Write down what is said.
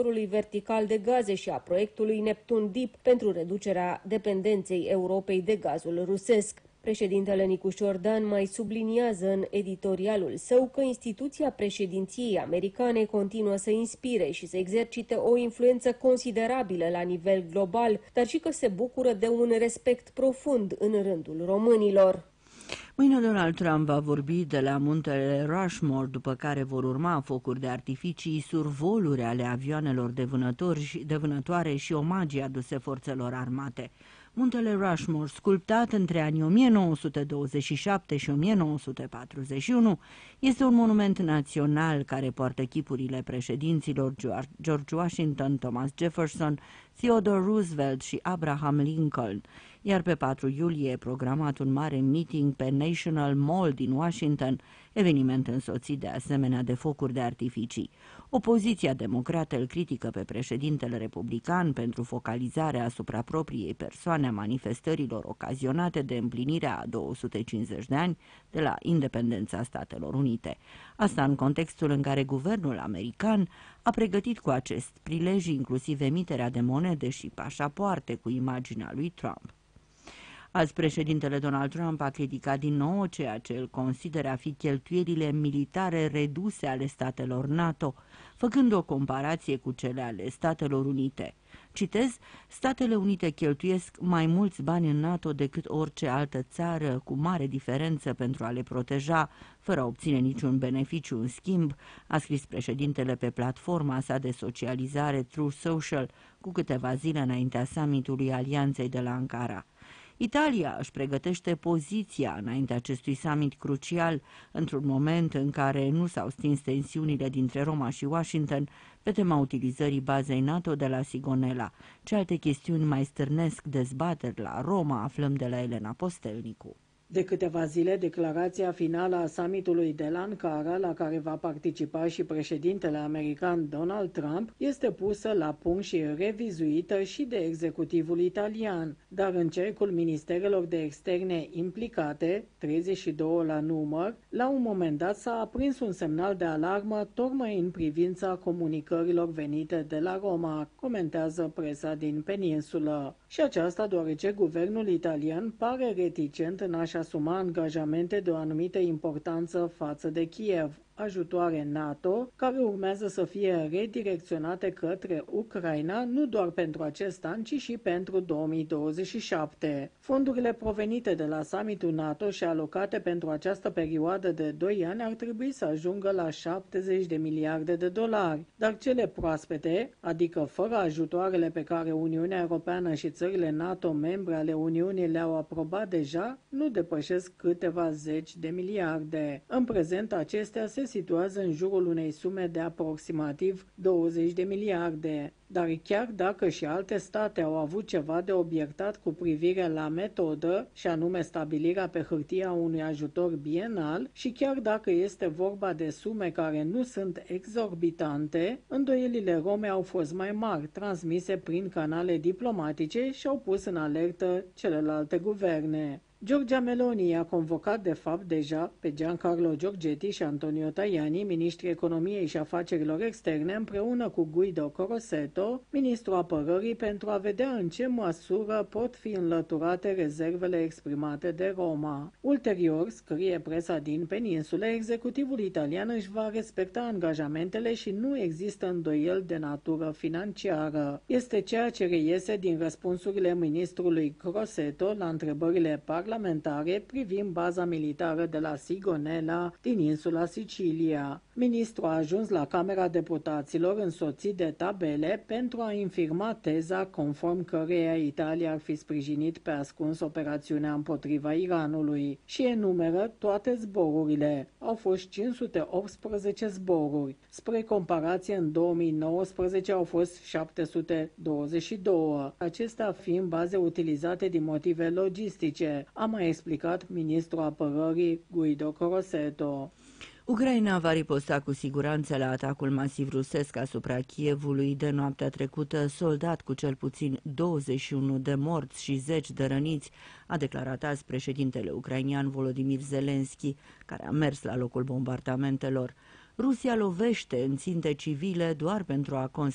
coridorului vertical de gaze și a proiectului Neptun Deep pentru reducerea dependenței Europei de gazul rusesc. Președintele Nicușor Dan mai subliniază în editorialul său că instituția președinției americane continuă să inspire și să exercite o influență considerabilă la nivel global, dar și că se bucură de un respect profund în rândul românilor. Mâine Donald Trump va vorbi de la muntele Rushmore, după care vor urma focuri de artificii, survoluri ale avioanelor de vânătoare și omagii aduse forțelor armate. Muntele Rushmore, sculptat între anii 1927 și 1941, este un monument național care poartă chipurile președinților George Washington, Thomas Jefferson, Theodore Roosevelt și Abraham Lincoln, iar pe 4 iulie e programat un mare meeting pe National Mall din Washington, eveniment însoțit de asemenea de focuri de artificii. Opoziția democrată îl critică pe președintele republican pentru focalizarea asupra propriei persoane a manifestărilor ocazionate de împlinirea a 250 de ani de la independența Statelor Unite. Asta în contextul în care guvernul american a pregătit cu acest prilej inclusiv emiterea de monede și pașapoarte cu imaginea lui Trump. Azi, președintele Donald Trump a criticat din nou ceea ce îl consideră a fi cheltuielile militare reduse ale statelor NATO, făcând o comparație cu cele ale Statelor Unite. Citez, Statele Unite cheltuiesc mai mulți bani în NATO decât orice altă țară, cu mare diferență pentru a le proteja, fără a obține niciun beneficiu în schimb, a scris președintele pe platforma sa de socializare Truth Social, cu câteva zile înaintea summitului Alianței de la Ankara. Italia își pregătește poziția înainte acestui summit crucial, într-un moment în care nu s-au stins tensiunile dintre Roma și Washington pe tema utilizării bazei NATO de la Sigonella. Ce alte chestiuni mai stârnesc dezbateri la Roma, aflăm de la Elena Postelnicu. De câteva zile, declarația finală a summitului de la Ankara, la care va participa și președintele american Donald Trump, este pusă la punct și revizuită și de executivul italian, dar în cercul ministerelor de externe implicate, 32 la număr, la un moment dat s-a aprins un semnal de alarmă tocmai în privința comunicărilor venite de la Roma, comentează presa din peninsulă. Și aceasta deoarece guvernul italian pare reticent în a-și asuma angajamente de o anumită importanță față de Kiev, ajutoare NATO, care urmează să fie redirecționate către Ucraina nu doar pentru acest an, ci și pentru 2027. Fondurile provenite de la summitul NATO și alocate pentru această perioadă de 2 ani ar trebui să ajungă la 70 de miliarde de dolari, dar cele proaspete, adică fără ajutoarele pe care Uniunea Europeană și țările NATO membre ale Uniunii le-au aprobat deja, nu depășesc câteva zeci de miliarde. În prezent, acestea se situează în jurul unei sume de aproximativ 20 de miliarde. Dar chiar dacă și alte state au avut ceva de obiectat cu privire la metodă, și anume stabilirea pe hârtie a unui ajutor bienal, și chiar dacă este vorba de sume care nu sunt exorbitante, îndoielile Romei au fost mai mari, transmise prin canale diplomatice și au pus în alertă celelalte guverne. Giorgia Meloni a convocat de fapt deja pe Giancarlo Giorgetti și Antonio Tajani, ministrii economiei și afacerilor externe, împreună cu Guido Crosetto, ministrul apărării, pentru a vedea în ce măsură pot fi înlăturate rezervele exprimate de Roma. Ulterior, scrie presa din peninsulă, executivul italian își va respecta angajamentele și nu există îndoieli de natură financiară. Este ceea ce reiese din răspunsurile ministrului Crosetto la întrebările parlamentare privind baza militară de la Sigonella din insula Sicilia. Ministrul a ajuns la Camera Deputaților însoțit de tabele pentru a infirma teza conform căreia Italia ar fi sprijinit pe ascuns operațiunea împotriva Iranului și enumeră toate zborurile. Au fost 518 zboruri. Spre comparație, în 2019 au fost 722, acestea fiind baze utilizate din motive logistice, a mai explicat ministrul apărării Guido Crosetto. Ucraina va riposta cu siguranță la atacul masiv rusesc asupra Kievului de noaptea trecută, soldat cu cel puțin 21 de morți și 10 de răniți, a declarat azi președintele ucrainian Volodymyr Zelensky, care a mers la locul bombardamentelor. Rusia lovește în ținte civile doar pentru a